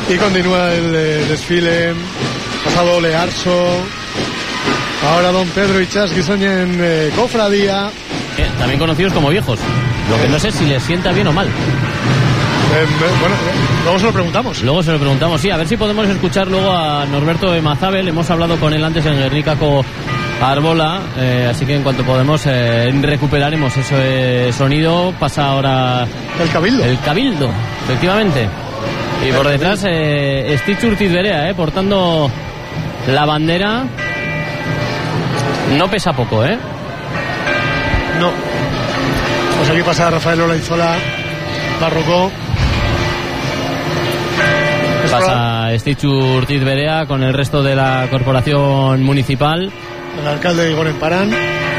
Y continúa el desfile. Pasado Learso. Ahora Don Pedro y Chas Guisoñen Cofradía. También conocidos como viejos. Lo que no sé si les sienta bien o mal. Bueno, luego se lo preguntamos. Luego se lo preguntamos, sí. A ver si podemos escuchar luego a Norberto Emazábal. Hemos hablado con él antes en Guernica-co Arbola. Así que en cuanto podemos recuperaremos ese sonido. Pasa ahora... El Cabildo. El Cabildo, efectivamente. Y por detrás Stitch Urtiz Berea, portando la bandera. No pesa poco, No. Pues aquí pasa Rafael Olaizola Barroco. Pasa Stitch Urtiz Berea con el resto de la corporación municipal. El alcalde Igor Emparán.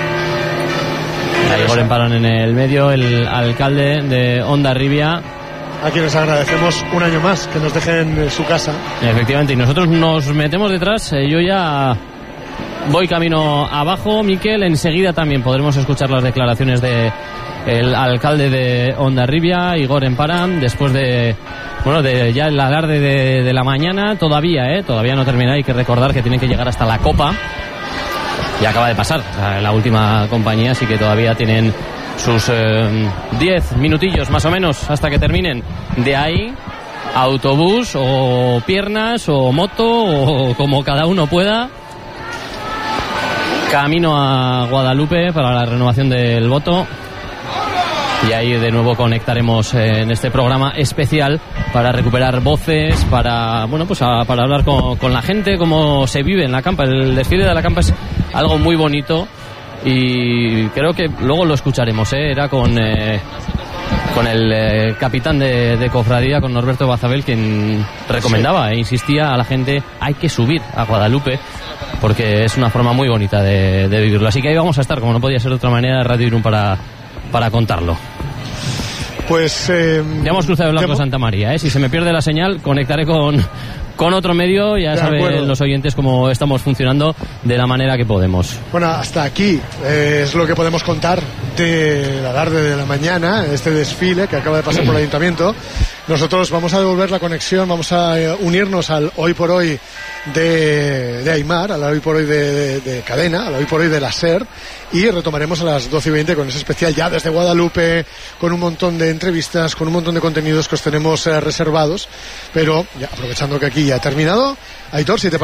Igor Emparán en el medio, el alcalde de Hondarribia. A quienes agradecemos un año más que nos dejen su casa. Efectivamente, y nosotros nos metemos detrás. Yo ya voy camino abajo, Miquel. Enseguida también podremos escuchar las declaraciones de el alcalde de Hondarribia, Igor Emparán, después de ya el alarde de la mañana. Todavía no termina. Hay que recordar que tienen que llegar hasta la Copa. Ya acaba de pasar la última compañía, así que todavía tienen sus 10 minutillos más o menos hasta que terminen. De ahí, autobús o piernas o moto o como cada uno pueda. Camino a Guadalupe para la renovación del voto. Y ahí de nuevo conectaremos en este programa especial para recuperar voces, para hablar con la gente, cómo se vive en la campa. El desfile de la campa es algo muy bonito y creo que luego lo escucharemos. Era con el capitán de cofradía, con Norberto Emazábal, quien recomendaba e insistía a la gente: hay que subir a Guadalupe porque es una forma muy bonita de vivirlo. Así que ahí vamos a estar, como no podía ser de otra manera, Radio Irún para contarlo. Pues ya hemos cruzado el Blanco Santa María, Si se me pierde la señal, conectaré con otro medio. Ya saben los oyentes cómo estamos funcionando de la manera que podemos. Bueno, hasta aquí es lo que podemos contar de la tarde de la mañana, este desfile que acaba de pasar por el ayuntamiento. Nosotros vamos a devolver la conexión, vamos a unirnos al hoy por hoy de Aimar, al hoy por hoy de Cadena, al hoy por hoy de la SER, y retomaremos a las 12:20 con ese especial ya desde Guadalupe, con un montón de entrevistas, con un montón de contenidos que os tenemos reservados. Pero ya aprovechando que aquí ya ha terminado, Aitor, si te